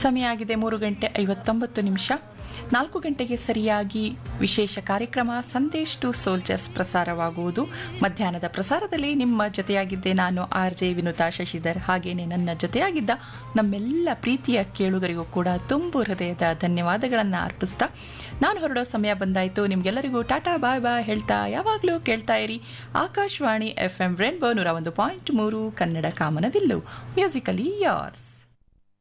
ಸಮಯ ಆಗಿದೆ 3:59. 4 ಗಂಟೆಗೆ ಸರಿಯಾಗಿ ವಿಶೇಷ ಕಾರ್ಯಕ್ರಮ ಸಂದೇಶ್ ಟು ಸೋಲ್ಜರ್ಸ್ ಪ್ರಸಾರವಾಗುವುದು. ಮಧ್ಯಾಹ್ನದ ಪ್ರಸಾರದಲ್ಲಿ ನಿಮ್ಮ ಜೊತೆಯಾಗಿದ್ದೆ ನಾನು RJ ವಿನುತಾ ಶಶಿಧರ್. ಹಾಗೇನೆ ನನ್ನ ಜೊತೆಯಾಗಿದ್ದ ನಮ್ಮೆಲ್ಲ ಪ್ರೀತಿಯ ಕೇಳುಗರಿಗೂ ಕೂಡ ತುಂಬು ಹೃದಯದ ಧನ್ಯವಾದಗಳನ್ನು ಅರ್ಪಿಸ್ತಾ ನಾನು ಹೊರಡೋ ಸಮಯ ಬಂದಾಯಿತು. ನಿಮಗೆಲ್ಲರಿಗೂ ಟಾಟಾ ಬಾಯ್ ಬಾಯ್ ಹೇಳ್ತಾ ಯಾವಾಗಲೂ ಕೇಳ್ತಾ ಇರಿ ಆಕಾಶವಾಣಿ FM ರೇನ್ಬೋ 101.3 ಕನ್ನಡ ಕಾಮನಬಿಲ್ಲು. ಮ್ಯೂಸಿಕಲಿ ಯಾರ್ಸ್.